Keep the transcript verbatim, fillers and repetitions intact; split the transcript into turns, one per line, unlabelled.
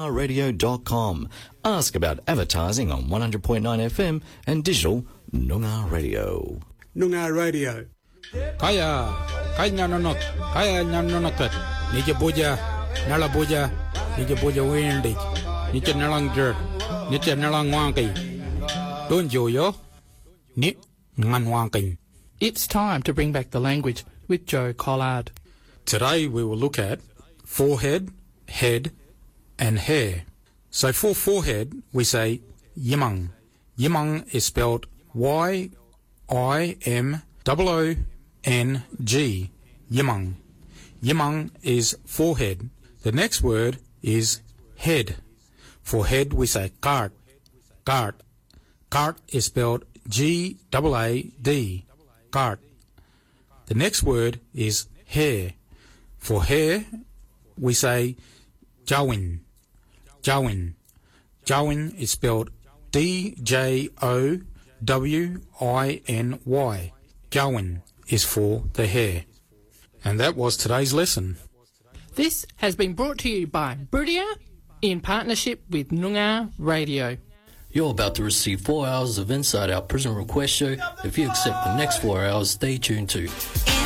noongar radio dot com. Ask about advertising on one hundred point nine F M and digital Noongar Radio.
Noongar Radio.
Kaya, kaya nanonok, kaya nanonokat. Nije boja, nala boja, nije boja windy. Nije nalang jer, nije nalang wangki. Don't you yo? Ni ngan wangki.
It's time to bring back the language with Joe Collard.
Today we will look at forehead, head, and hair. So for forehead, we say yimang. Yimang is spelled Y I M O O N G. Yimang. Yimang is forehead. The next word is head. For head, we say kart. Kart. Kart is spelled G A A D. Kart. The next word is hair. For hair, we say jawin. Jawin. Jawin is spelled D J O W I N Y. Jawin is for the hair. And that was today's lesson.
This has been brought to you by Brudia in partnership with Noongar Radio.
You're about to receive four hours of Inside Our Prison Request Show. If you accept the next four hours, stay tuned to